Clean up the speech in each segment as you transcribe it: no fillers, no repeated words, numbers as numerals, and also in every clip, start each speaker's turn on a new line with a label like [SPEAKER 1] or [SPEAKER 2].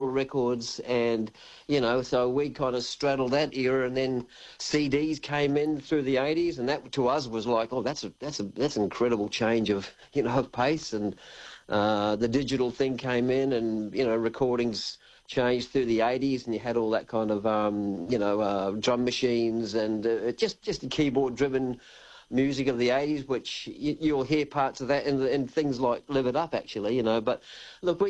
[SPEAKER 1] turntable records, and so we kind of straddled that era, and then CDs came in through the 80s, and that to us was like, oh, that's an incredible change of of pace, and the digital thing came in, and recordings changed through the 80s, and you had all that kind of drum machines, and just the keyboard driven music of the 80s, which you'll hear parts of that in things like Live It Up, actually, But look,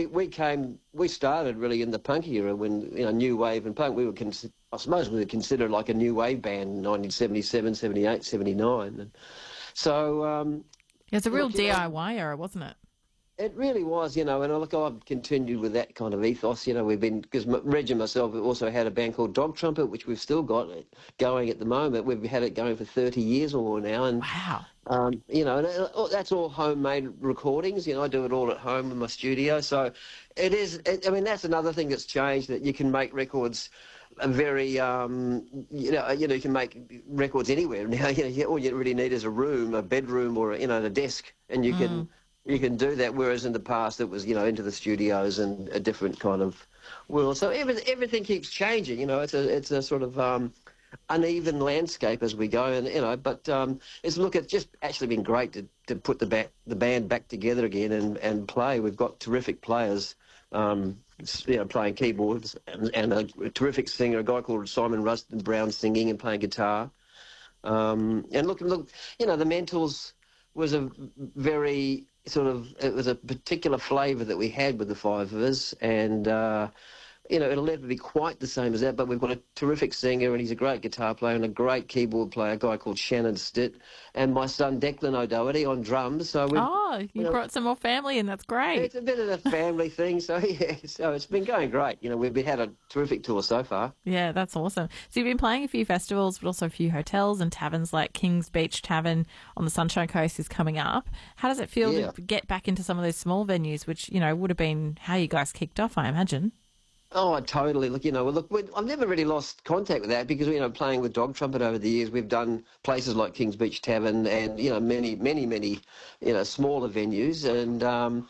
[SPEAKER 1] we started really in the punk era when, new wave and punk, I suppose we were considered like a new wave band in 1977, 78, 79. And so...
[SPEAKER 2] it's a real DIY era, wasn't it?
[SPEAKER 1] It really was, and look, I've continued with that kind of ethos. We've been, because Reg and myself have also had a band called Dog Trumpet, which we've still got going at the moment. We've had it going for 30 years or more now. And,
[SPEAKER 2] wow.
[SPEAKER 1] And that's all homemade recordings. I do it all at home in my studio. So it is, that's another thing that's changed, that you can make records very, you can make records anywhere now. All you really need is a room, a bedroom, or a desk, and you can... You can do that, whereas in the past it was, into the studios and a different kind of world. So everything keeps changing, It's a sort of uneven landscape as we go, and but it's just actually been great to put the band back together again and play. We've got terrific players, playing keyboards, and a terrific singer, a guy called Simon Rustin Brown, singing and playing guitar. And look, the Mentals was a very it was a particular flavour that we had with the five of us, and it'll never be quite the same as that, but we've got a terrific singer, and he's a great guitar player and a great keyboard player, a guy called Shannon Stitt, and my son Declan O'Doherty on drums. So
[SPEAKER 2] you brought some more family in, that's great.
[SPEAKER 1] It's a bit of a family thing, so so it's been going great. We've had a terrific tour so far.
[SPEAKER 2] Yeah, that's awesome. So you've been playing a few festivals, but also a few hotels and taverns, like King's Beach Tavern on the Sunshine Coast is coming up. How does it feel to get back into some of those small venues, which, would have been how you guys kicked off, I imagine?
[SPEAKER 1] Oh, totally. Look, I've never really lost contact with that because, playing with Dog Trumpet over the years, we've done places like King's Beach Tavern and, many, smaller venues. And,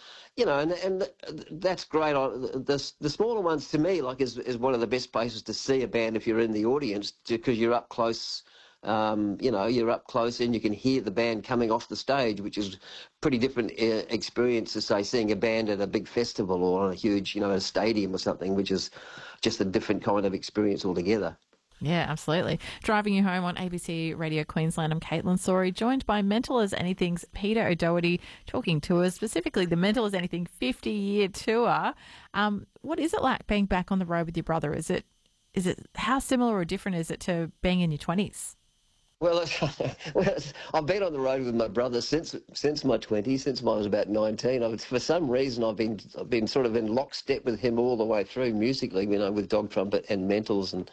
[SPEAKER 1] and that's great. The smaller ones, to me, is one of the best places to see a band if you're in the audience, because you're up close. You're up close and you can hear the band coming off the stage, which is pretty different experience to, say, seeing a band at a big festival or on a huge, a stadium or something, which is just a different kind of experience altogether.
[SPEAKER 2] Yeah, absolutely. Driving you home on ABC Radio Queensland, I'm Caitlin Sorey, joined by Mental as Anything's Peter O'Doherty, talking tours, specifically the Mental as Anything 50-year tour. What is it like being back on the road with your brother? Is it how similar or different is it to being in your 20s?
[SPEAKER 1] Well, I've been on the road with my brother since my 20s, since I was about 19. For some reason, I've been sort of in lockstep with him all the way through musically, with Dog Trumpet and Mentals, and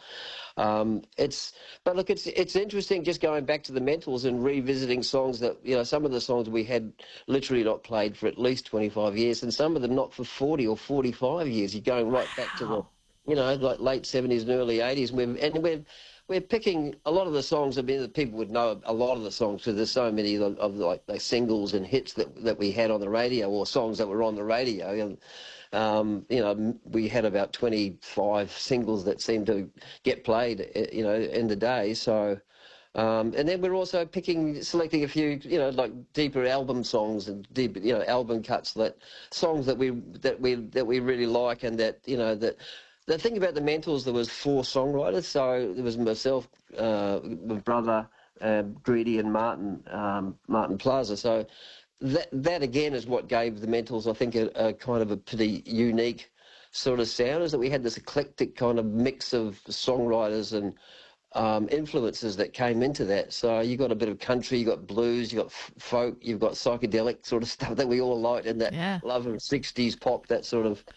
[SPEAKER 1] it's interesting just going back to the Mentals and revisiting songs that some of the songs we had literally not played for at least 25 years, and some of them not for 40 or 45 years. You're going right back to the like late 70s and early 80s, we're picking a lot of the songs. That people would know a lot of the songs, because there's so many of the singles and hits that we had on the radio, or songs that were on the radio. And we had about 25 singles that seemed to get played, in the day. So, and then we're also selecting a few, like deeper album songs and deep, album cuts, songs that we really like, and that. The thing about the Mentals, there was 4 songwriters, so there was myself, my brother, Greedy, and Martin Plaza. So that again is what gave the Mentals, I think, a kind of a pretty unique sort of sound, is that we had this eclectic kind of mix of songwriters and influences that came into that. So you got a bit of country, you got blues, you got folk, you've got psychedelic sort of stuff that we all liked, and that love of 60s pop, that sort of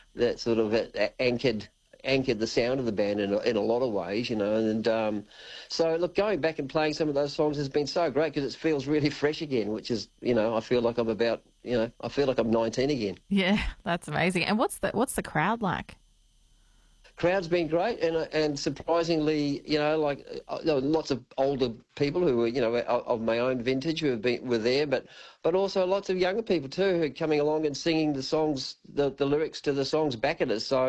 [SPEAKER 1] anchored the sound of the band in a lot of ways, and so look, going back and playing some of those songs has been so great, because it feels really fresh again, which is, I feel like I'm 19 again.
[SPEAKER 2] Yeah, that's amazing. And what's the crowd like?
[SPEAKER 1] Crowd's been great, and surprisingly, lots of older people who were, of my own vintage, were there, but also lots of younger people too, who are coming along and singing the songs, the lyrics to the songs back at us. So